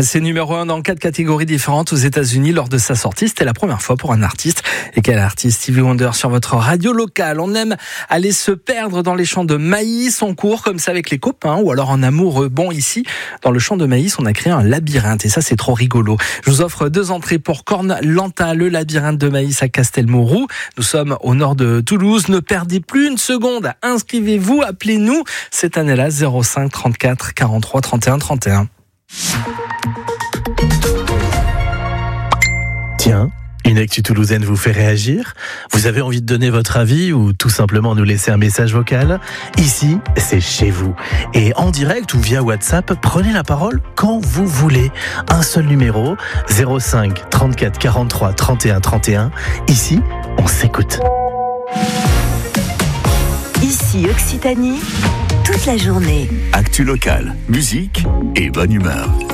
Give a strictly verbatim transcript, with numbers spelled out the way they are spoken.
C'est numéro un dans quatre catégories différentes aux États-Unis lors de sa sortie. C'était la première fois pour un artiste. Et quel artiste? Stevie Wonder sur votre radio locale. On aime aller se perdre dans les champs de maïs. On court comme ça avec les copains ou alors en amoureux. Bon, ici, dans le champ de maïs, on a créé un labyrinthe et ça, c'est trop rigolo. Je vous offre deux entrées pour Corne-Lanta, le labyrinthe de maïs à Castelmourou. Nous sommes au nord de Toulouse. Ne perdez plus une seconde. Inscrivez-vous, appelez-nous cette année-là zéro cinq trente-quatre quarante-trois trente et un trente et un. Tiens, une actu toulousaine vous fait réagir? Vous avez envie de donner votre avis ou tout simplement nous laisser un message vocal? Ici, c'est chez vous. Et en direct ou via WhatsApp, prenez la parole quand vous voulez. Un seul numéro, zéro cinq trente-quatre quarante-trois trente et un trente et un. Ici, on s'écoute. Ici Occitanie, toute la journée. Actu locale, musique et bonne humeur.